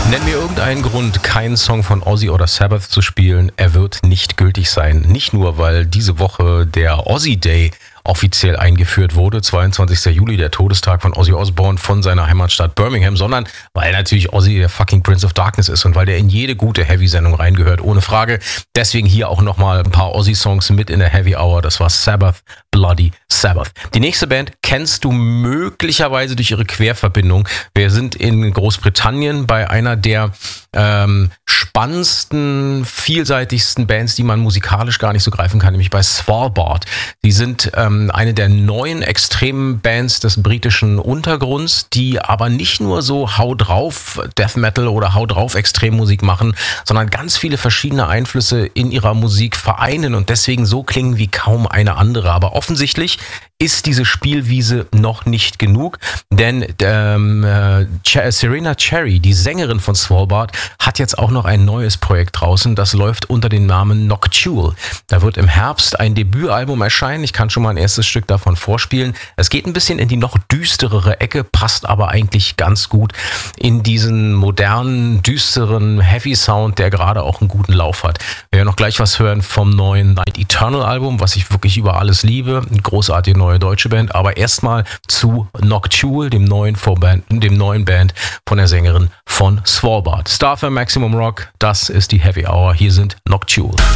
Nenn mir irgendeinen Grund, keinen Song von Ozzy oder Sabbath zu spielen. Er wird nicht gültig sein. Nicht nur, weil diese Woche der Ozzy Day offiziell eingeführt wurde, 22. Juli, der Todestag von Ozzy Osbourne von seiner Heimatstadt Birmingham, sondern weil natürlich Ozzy der fucking Prince of Darkness ist und weil der in jede gute Heavy-Sendung reingehört, ohne Frage. Deswegen hier auch nochmal ein paar Ozzy-Songs mit in der Heavy Hour. Das war Sabbath, Bloody Sabbath. Die nächste Band kennst du möglicherweise durch ihre Querverbindung. Wir sind in Großbritannien bei einer der spannendsten, vielseitigsten Bands, die man musikalisch gar nicht so greifen kann, nämlich bei Svalbard. Die sind eine der neuen extremen Bands des britischen Untergrunds, die aber nicht nur so Hau drauf Death Metal oder Hau drauf Extremmusik machen, sondern ganz viele verschiedene Einflüsse in ihrer Musik vereinen und deswegen so klingen wie kaum eine andere. Aber offensichtlich ist diese Spielwiese noch nicht genug, denn Serena Cherry, die Sängerin von Svalbard, hat jetzt auch noch ein neues Projekt draußen, das läuft unter dem Namen Noctule. Da wird im Herbst ein Debütalbum erscheinen, ich kann schon mal ein erstes Stück davon vorspielen. Es geht ein bisschen in die noch düsterere Ecke, passt aber eigentlich ganz gut in diesen modernen, düsteren Heavy-Sound, der gerade auch einen guten Lauf hat. Wir werden noch gleich was hören vom neuen Night Eternal Album, was ich wirklich über alles liebe, eine großartige neue deutsche Band, aber erstmal zu Noctule, dem neuen Band von der Sängerin von Svalbard. Star für Maximum Rock, das ist die Heavy Hour, hier sind Noctule.